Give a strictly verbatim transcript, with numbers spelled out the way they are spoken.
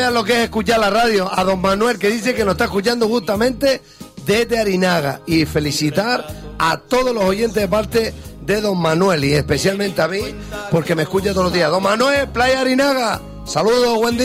Lo que es escuchar la radio, a don Manuel, que dice que nos está escuchando justamente desde Arinaga, y felicitar a todos los oyentes de parte de don Manuel, y especialmente a mí, porque me escucha todos los días. Don Manuel, Playa Arinaga, saludos, buen día.